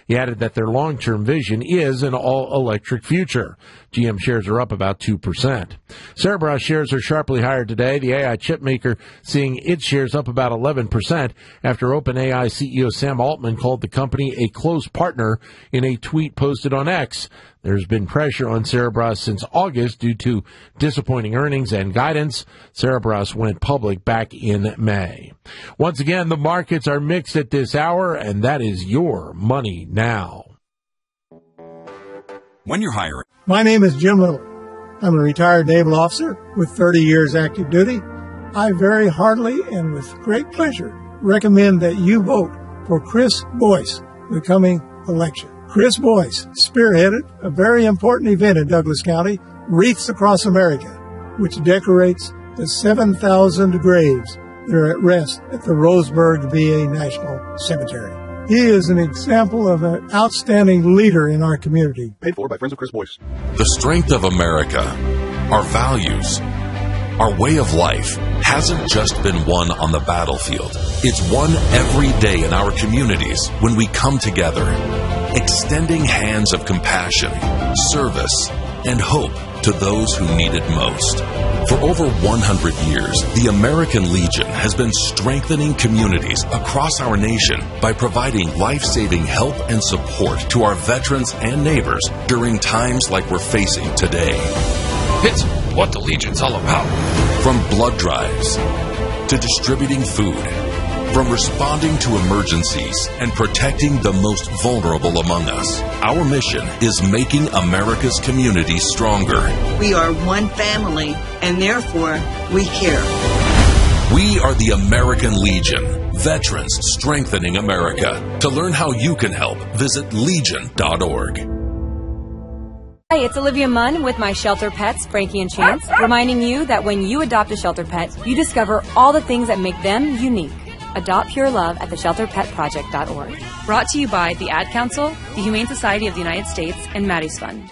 He added that their long-term vision is an all-electric future. GM shares are up about 2%. Cerebras shares are sharply higher today. The AI chip maker seeing its shares up about 11% after OpenAI CEO Sam Altman called the company a close partner in a tweet posted on X. There's been pressure on Cerebras since August due to disappointing earnings and guidance. Cerebras went public back in May. Once again, the markets are mixed at this hour, and that is your money now. When you're hiring. My name is Jim Little. I'm a retired naval officer with 30 years active duty. I very heartily and with great pleasure recommend that you vote for Chris Boyce the coming election. Chris Boyce spearheaded a very important event in Douglas County, Wreaths Across America, which decorates the 7,000 graves that are at rest at the Roseburg VA National Cemetery. He is an example of an outstanding leader in our community. Paid for by Friends of Chris Boyce. The strength of America, our values, our way of life hasn't just been won on the battlefield. It's won every day in our communities when we come together, extending hands of compassion, service, and hope to those who need it most. For over 100 years, the American Legion has been strengthening communities across our nation by providing life-saving help and support to our veterans and neighbors during times like we're facing today. It's what the Legion's all about. From blood drives to distributing food, from responding to emergencies and protecting the most vulnerable among us, our mission is making America's communities stronger. We are one family, and therefore we care. We are the American Legion, veterans strengthening America. To learn how you can help, visit legion.org. Hi, it's Olivia Munn with my shelter pets, Frankie and Chance, reminding you that when you adopt a shelter pet, you discover all the things that make them unique. Adopt Pure Love at theshelterpetproject.org. Brought to you by the Ad Council, the Humane Society of the United States, and Maddie's Fund.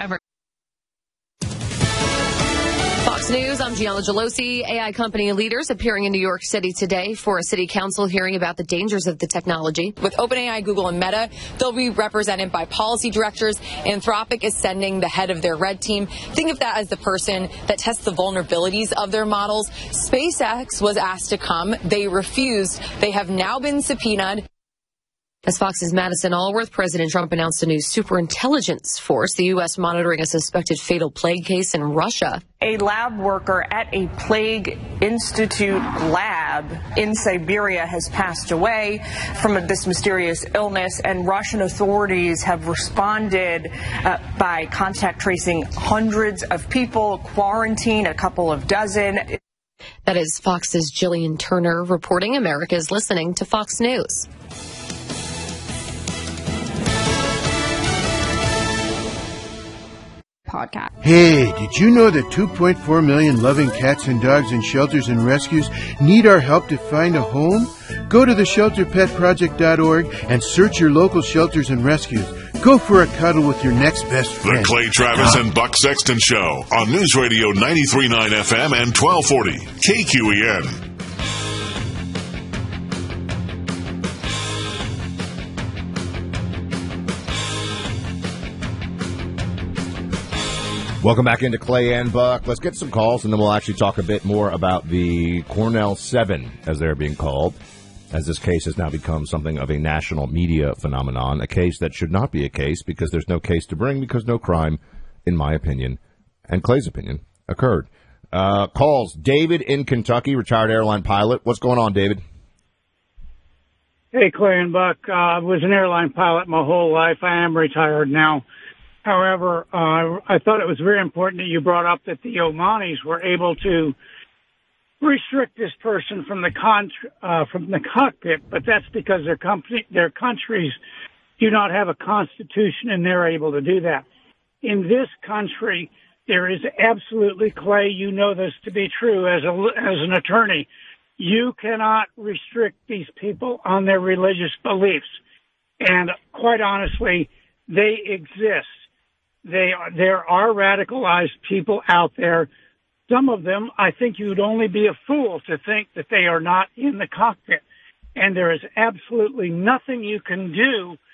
Fox News, I'm Gianna Gelosi. AI company leaders appearing in New York City today for a city council hearing about the dangers of the technology. With OpenAI, Google, and Meta, they'll be represented by policy directors. Anthropic is sending the head of their red team. Think of that as the person that tests the vulnerabilities of their models. SpaceX was asked to come. They refused. They have now been subpoenaed. As Fox's Madison Allworth, President Trump announced a new superintelligence force, the U.S. monitoring a suspected fatal plague case in Russia. A lab worker at a plague institute lab in Siberia has passed away from this mysterious illness, and Russian authorities have responded by contact tracing hundreds of people, quarantine a couple of dozen. That is Fox's Jillian Turner reporting. America's listening to Fox News. Podcast. Hey, did you know that 2.4 million loving cats and dogs in shelters and rescues need our help to find a home? Go to theshelterpetproject.org and search your local shelters and rescues. Go for a cuddle with your next best friend. The Clay Travis and Buck Sexton Show on News Radio 93.9 FM and 1240 KQEN. Welcome back into Clay and Buck. Let's get some calls, and then we'll actually talk a bit more about the Cornell 7, as they're being called, as this case has now become something of a national media phenomenon, a case that should not be a case because there's no case to bring because no crime, in my opinion, and Clay's opinion, occurred. Calls. David in Kentucky, retired airline pilot. What's going on, David? Hey, Clay and Buck. I was an airline pilot my whole life. I am retired now. However, I thought it was very important that you brought up that the Omanis were able to restrict this person from the cockpit, but that's because their countries do not have a constitution, and they're able to do that. In this country, there is absolutely, Clay, you know this to be true as an attorney, you cannot restrict these people on their religious beliefs. And quite honestly, they exist. There are radicalized people out there. Some of them, I think you'd only be a fool to think that they are not in the cockpit. And there is absolutely nothing you can do